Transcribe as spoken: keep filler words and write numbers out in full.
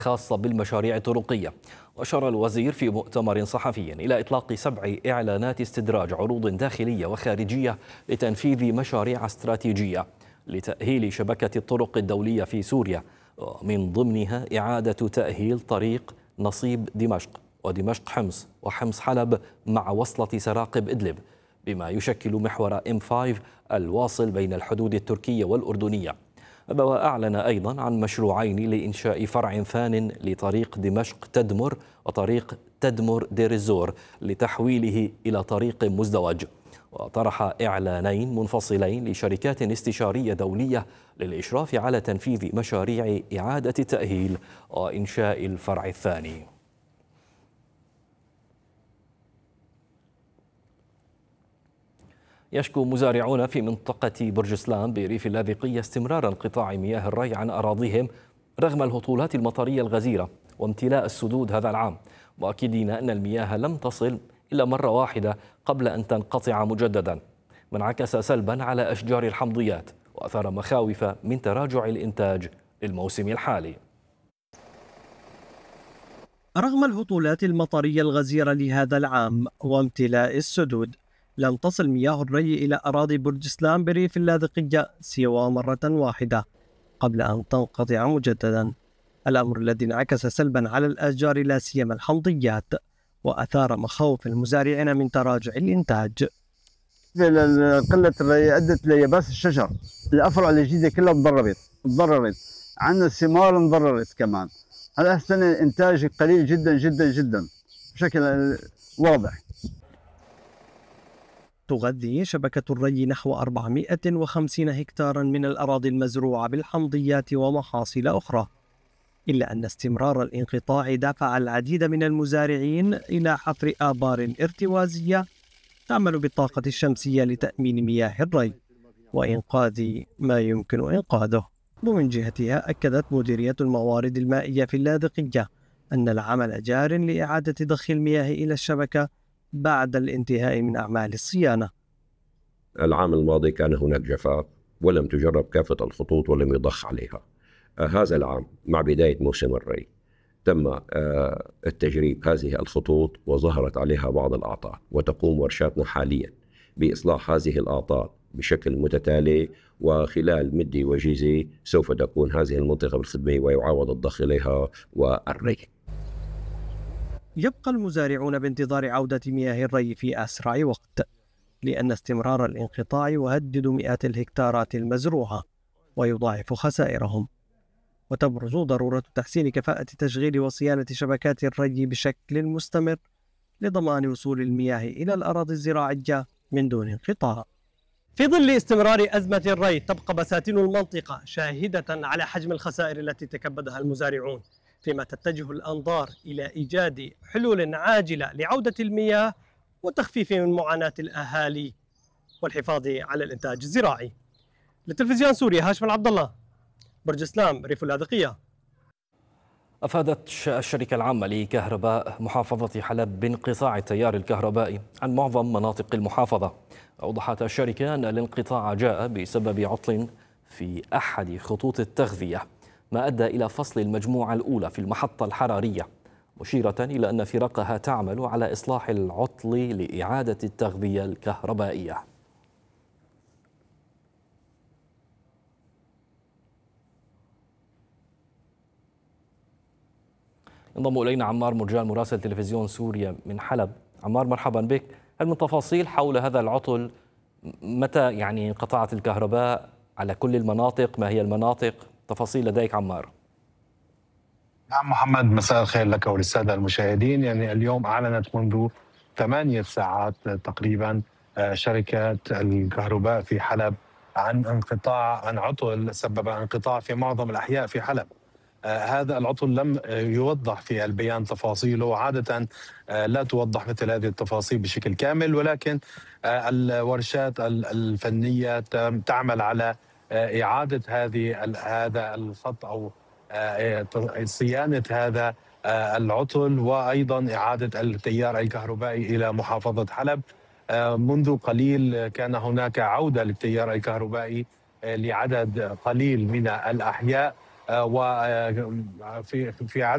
خاصة بالمشاريع الطرقية. وأشار الوزير في مؤتمر صحفي إلى إطلاق سبع إعلانات استدراج عروض داخلية وخارجية لتنفيذ مشاريع استراتيجية لتأهيل شبكة الطرق الدولية في سوريا، ومن ضمنها إعادة تأهيل طريق نصيب دمشق ودمشق حمص وحمص حلب مع وصلة سراقب إدلب، بما يشكل محور إم خمسة الواصل بين الحدود التركية والأردنية. وأعلن أيضا عن مشروعين لإنشاء فرع ثان لطريق دمشق تدمر وطريق تدمر دير الزور لتحويله إلى طريق مزدوج. وطرح إعلانين منفصلين لشركات استشارية دولية للإشراف على تنفيذ مشاريع إعادة التأهيل وإنشاء الفرع الثاني. يشكو مزارعون في منطقة برج سلام بريف اللاذقية استمرار انقطاع مياه الري عن أراضيهم رغم الهطولات المطرية الغزيرة وامتلاء السدود هذا العام، مؤكدين أن المياه لم تصل إلا مرة واحدة قبل أن تنقطع مجددا، ما انعكس سلبا على أشجار الحمضيات وأثار مخاوف من تراجع الإنتاج للموسم الحالي. رغم الهطولات المطرية الغزيرة لهذا العام وامتلاء السدود، لم تصل مياه الري إلى أراضي برج سلام بريف اللاذقية سوى مرة واحدة قبل أن تنقطع مجددا، الأمر الذي انعكس سلبا على الأشجار لا سيما الحمضيات وأثار مخاوف المزارعين من تراجع الإنتاج. قلة الري أدت ليباس الشجر، الأفرع الجديدة كلها تضررت تضررت عندنا الثمار انضررت كمان. هذا السنة الإنتاج قليل جدا جدا جدا بشكل واضح. تغذي شبكة الري نحو أربعمائة وخمسين هكتارا من الأراضي المزروعة بالحمضيات ومحاصيل أخرى، إلا أن استمرار الانقطاع دفع العديد من المزارعين إلى حفر آبار ارتوازية تعمل بالطاقة الشمسية لتأمين مياه الري وإنقاذ ما يمكن إنقاذه. ومن جهتها أكدت مديرية الموارد المائية في اللاذقية أن العمل جار لإعادة ضخ المياه إلى الشبكة بعد الانتهاء من أعمال الصيانة. العام الماضي كان هناك جفاف ولم تجرب كافة الخطوط ولم يضخ عليها. آه هذا العام مع بداية موسم الري تم آه التجريب هذه الخطوط وظهرت عليها بعض الأعطال، وتقوم ورشاتنا حاليا بإصلاح هذه الأعطال بشكل متتالي، وخلال مدة وجيزة سوف تكون هذه المنطقة بالخدمة ويعاود الضخ إليها والري. يبقى المزارعون بانتظار عودة مياه الري في أسرع وقت، لأن استمرار الانقطاع يهدد مئات الهكتارات المزروعة ويضاعف خسائرهم، وتبرز ضرورة تحسين كفاءة تشغيل وصيانة شبكات الري بشكل مستمر لضمان وصول المياه إلى الأراضي الزراعية من دون انقطاع. في ظل استمرار أزمة الري تبقى بساتين المنطقة شاهدة على حجم الخسائر التي تكبدها المزارعون، فيما تتجه الأنظار إلى إيجاد حلول عاجلة لعودة المياه والتخفيف من معاناة الأهالي والحفاظ على الإنتاج الزراعي. لتلفزيون سوريا، هاشم العبد الله، برج سلام، ريف اللاذقية. أفادت الشركة العامة لكهرباء محافظة حلب بانقطاع التيار الكهربائي عن معظم مناطق المحافظة. أوضحت الشركة أن الانقطاع جاء بسبب عطل في أحد خطوط التغذية، ما أدى إلى فصل المجموعة الأولى في المحطة الحرارية، مشيرة إلى أن فرقها تعمل على إصلاح العطل لإعادة التغذية الكهربائية. انضم إلينا عمار مرجان مراسل تلفزيون سوريا من حلب. عمار، مرحبا بك. هل من تفاصيل حول هذا العطل؟ متى يعني انقطعت الكهرباء على كل المناطق؟ ما هي المناطق؟ تفاصيل لديك عمار. نعم محمد، مساء الخير لك وللسادة المشاهدين. يعني اليوم أعلنت منذ ثمانية ساعات تقريبا شركة الكهرباء في حلب عن انقطاع عن عطل سبب انقطاع في معظم الأحياء في حلب. آه هذا العطل لم يوضح في البيان تفاصيله، عادة آه لا توضح مثل هذه التفاصيل بشكل كامل، ولكن آه الورشات الفنية تعمل على آه إعادة هذه هذا الخط أو آه صيانة هذا آه العطل، وأيضا إعادة التيار الكهربائي إلى محافظة حلب. آه منذ قليل كان هناك عودة للتيار الكهربائي آه لعدد قليل من الأحياء، وفي في عدد